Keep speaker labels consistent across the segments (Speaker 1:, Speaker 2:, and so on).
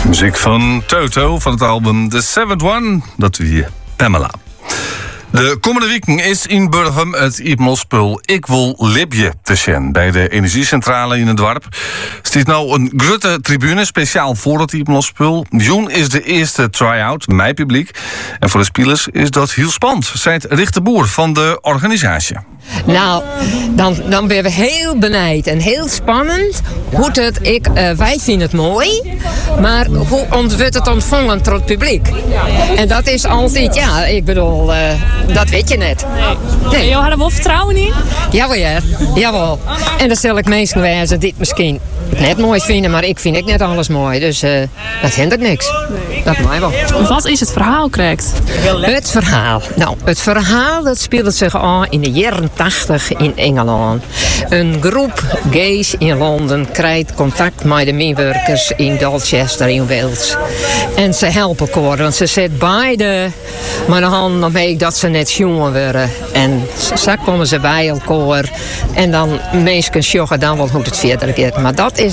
Speaker 1: Muziek van Toto van het album The Seventh One, dat wie Pamela. De komende week is in Burgum het Ipmelspul Ik Wil Libje te zien. Bij de energiecentrale in het dorp staat nou een grote tribune speciaal voor het Ipmelspul. June is de eerste try-out, met publiek. En voor de spelers is dat heel spannend, zei Richt de Boer van de organisatie.
Speaker 2: Nou, dan ben we heel benijd en heel spannend. Hoe het, wij vinden het mooi, maar hoe wordt het ontvangen door het publiek? En dat is altijd, ja, ik bedoel, dat weet je net.
Speaker 3: Nee. En jou hadden wel vertrouwen in?
Speaker 2: Jawel. En dan stel ik mensen wijzen dit misschien net mooi vinden, maar ik vind ik net alles mooi. Dus dat hindert niks. Nee. Dat mij wel.
Speaker 3: Wat is het verhaal, correct?
Speaker 2: Het verhaal. Nou, het verhaal dat speelde zich af in de jaren 80 in Engeland. Een groep gays in Londen krijgt contact met de medewerkers in Dorchester in Wales. En ze helpen elkaar, want ze zitten beide met de handen omheen dat ze net jongen worden. En zo komen ze bij elkaar. En dan mensen sjoggen dan wel hoe het verder gaat. Maar dat is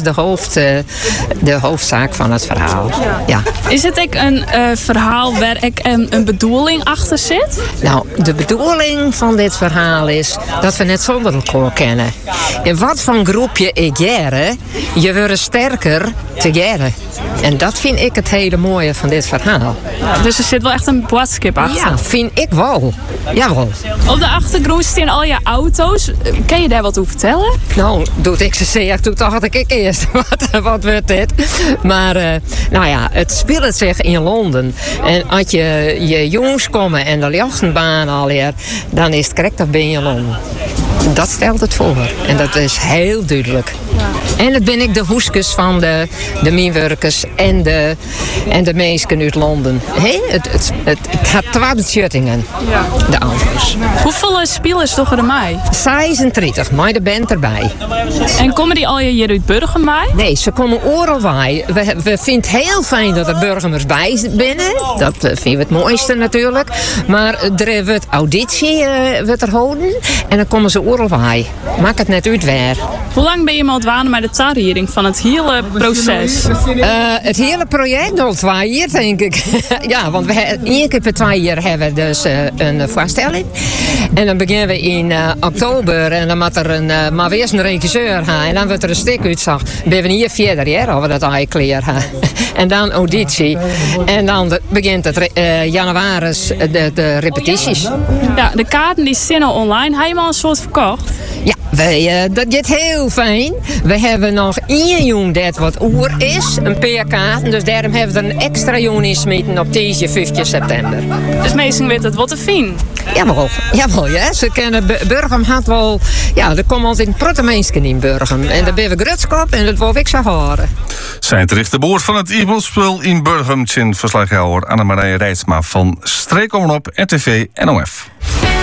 Speaker 2: de hoofdzaak van het verhaal. Ja.
Speaker 3: Is het ook een verhaal waar ik een bedoeling achter zit?
Speaker 2: Nou, de bedoeling van dit verhaal is dat we net zonder elkaar kennen. In wat voor groepje ik jaren, je wordt sterker te jaren. En dat vind ik het hele mooie van dit verhaal.
Speaker 3: Ja, dus er zit wel echt een boodschap achter?
Speaker 2: Ja, vind ik wel. Jawel.
Speaker 3: Op de achtergrond staan al je auto's. Kan je daar wat over vertellen?
Speaker 2: Nou, doet ik ze zeggen, toen dacht ik eerst, wat wordt dit? Maar, nou ja, het speelt zich in Londen. En als je jongens komen en de jachtenbaan alweer, dan is het correct dat ben je in Londen. Dat stelt het voor. En dat is heel duidelijk. Ja. En dat ben ik de hoeskes van de medewerkers en de mensen uit Londen. Hey, het gaat 12 schuttingen, ja. De auto's.
Speaker 3: Hoeveel spelers toch er mij?
Speaker 2: 36, maar de band erbij.
Speaker 3: En komen die al hier uit Burgum bij?
Speaker 2: Nee, ze komen overal bij. We vinden het heel fijn dat er burgers bij binnen. Dat vinden we het mooiste natuurlijk. Maar er wordt auditie wordt er houden. En dan komen ze overal bij. Maak het net uit weer.
Speaker 3: Hoe lang ben je al dwaan met de tarriering van het hele proces?
Speaker 2: Het hele project al 2 jaar, denk ik. Ja, want één keer per 2 jaar hebben we dus een voorstelling. En dan beginnen we in oktober. En dan moet er maar weer een regisseur gaan. En dan wordt er een stuk uitzag. Ben we hier 4 jaar over dat eigenlijk gaan. En dan auditie. En dan begint het januari de repetities.
Speaker 3: Ja, de kaarten die zijn al online. Heb je al een soort verkocht?
Speaker 2: Ja, dat gaat heel fijn. We hebben nog 1 jongen dat wat oer is, een paar kaarten. Dus daarom hebben we er een extra jongen in smeten op deze 15 september.
Speaker 3: Dus mensen weten het wat te vinden?
Speaker 2: Jawel, ja. Ze kennen Burgum had wel. Ja, er komen altijd een protte mensen in Burgum. En daar ben we grutskop en dat wil ik zo horen.
Speaker 1: Zijn Richt de Boer van het Ipmelspul in Burgum. Tjen verslaghouder Annemarije Rijtsma van Streek op RTV NOF.